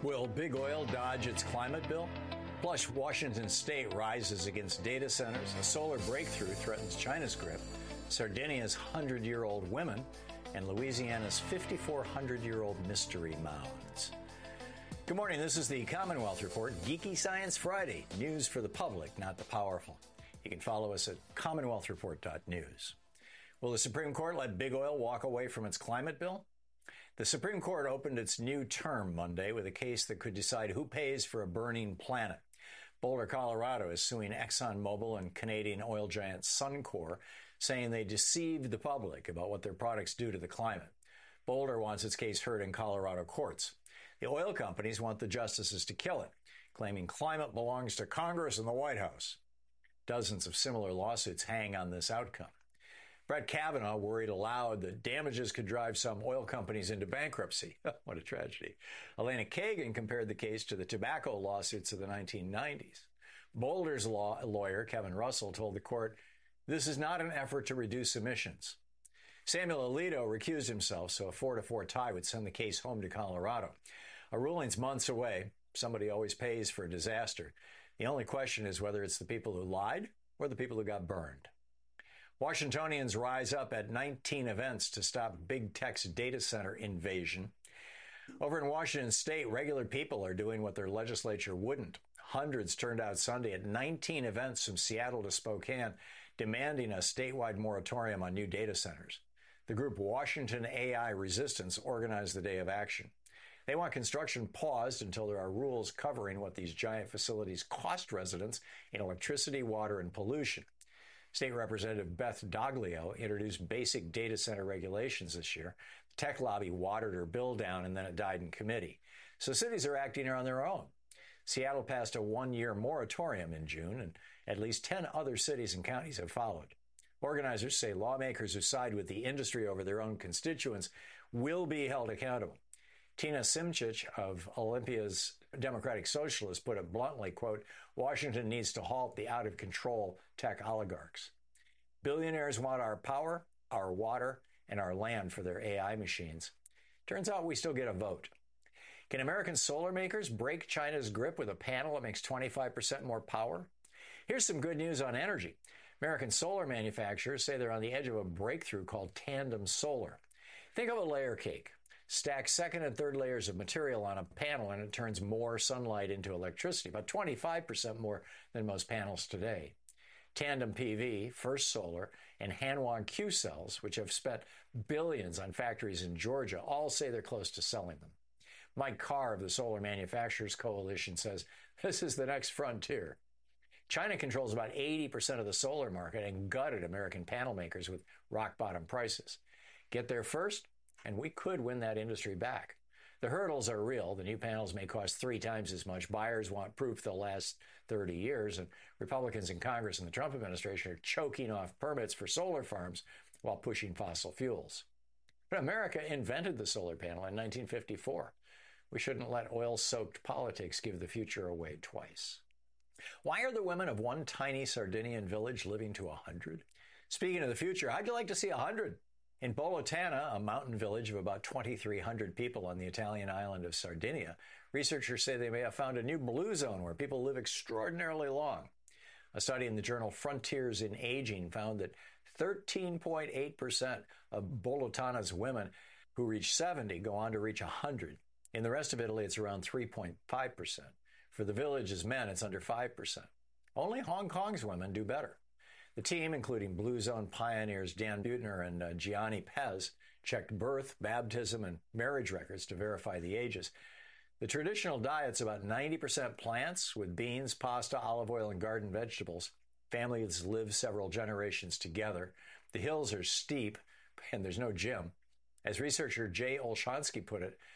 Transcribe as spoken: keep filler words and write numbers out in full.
Will big oil dodge its climate bill? Plus, Washington state rises against data centers, a solar breakthrough threatens China's grip, Sardinia's hundred-year-old women, and Louisiana's fifty-four hundred-year-old mystery mounds. Good morning. This is the Commonwealth Report, Geeky Science Friday. News for the public, not the powerful. You can follow us at commonwealth report dot news. Will the Supreme Court let big oil walk away from its climate bill? The Supreme Court opened its new term Monday with a case that could decide who pays for a burning planet. Boulder, Colorado is suing ExxonMobil and Canadian oil giant Suncor, saying they deceived the public about what their products do to the climate. Boulder wants its case heard in Colorado courts. The oil companies want the justices to kill it, claiming climate belongs to Congress and the White House. Dozens of similar lawsuits hang on this outcome. Brett Kavanaugh worried aloud that damages could drive some oil companies into bankruptcy. What a tragedy. Elena Kagan compared the case to the tobacco lawsuits of the nineteen nineties. Boulder's law lawyer, Kevin Russell, told the court, "This is not an effort to reduce emissions." Samuel Alito recused himself, so a four to four tie would send the case home to Colorado. A ruling's months away. Somebody always pays for a disaster. The only question is whether it's the people who lied or the people who got burned. Washingtonians rise up at nineteen events to stop big tech's data center invasion. Over in Washington state, regular people are doing what their legislature wouldn't. Hundreds turned out Sunday at nineteen events from Seattle to Spokane, demanding a statewide moratorium on new data centers. The group Washington A I Resistance organized the day of action. They want construction paused until there are rules covering what these giant facilities cost residents in electricity, water, and pollution. State Representative Beth Doglio introduced basic data center regulations this year. The tech lobby watered her bill down and then it died in committee. So cities are acting on their own. Seattle passed a one-year moratorium in June, and at least ten other cities and counties have followed. Organizers say lawmakers who side with the industry over their own constituents will be held accountable. Tina Simchich of Olympia's Democratic Socialists put it bluntly, quote, "Washington needs to halt the out-of-control tech oligarchs. Billionaires want our power, our water, and our land for their A I machines. Turns out we still get a vote." Can American solar makers break China's grip with a panel that makes twenty-five percent more power? Here's some good news on energy. American solar manufacturers say they're on the edge of a breakthrough called tandem solar. Think of a layer cake. Stack second and third layers of material on a panel and it turns more sunlight into electricity, about twenty-five percent more than most panels today. Tandem P V, First Solar, and Hanwha Q Cells, which have spent billions on factories in Georgia, all say they're close to selling them. Mike Carr of the Solar Manufacturers Coalition says this is the next frontier. China controls about eighty percent of the solar market and gutted American panel makers with rock-bottom prices. Get there first, and we could win that industry back. The hurdles are real. The new panels may cost three times as much. Buyers want proof they'll last thirty years. And Republicans in Congress and the Trump administration are choking off permits for solar farms while pushing fossil fuels. But America invented the solar panel in nineteen fifty-four. We shouldn't let oil-soaked politics give the future away twice. Why are the women of one tiny Sardinian village living to one hundred? Speaking of the future, how'd you like to see one hundred? In Bolotana, a mountain village of about twenty-three hundred people on the Italian island of Sardinia, researchers say they may have found a new blue zone where people live extraordinarily long. A study in the journal Frontiers in Aging found that thirteen point eight percent of Bolotana's women who reach seventy go on to reach one hundred. In the rest of Italy, it's around three point five percent. For the village's men, it's under five percent. Only Hong Kong's women do better. The team, including Blue Zone pioneers Dan Buettner and uh, Gianni Pez, checked birth, baptism, and marriage records to verify the ages. The traditional diet's about ninety percent plants with beans, pasta, olive oil, and garden vegetables. Families live several generations together. The hills are steep, and there's no gym. As researcher Jay Olshansky put it,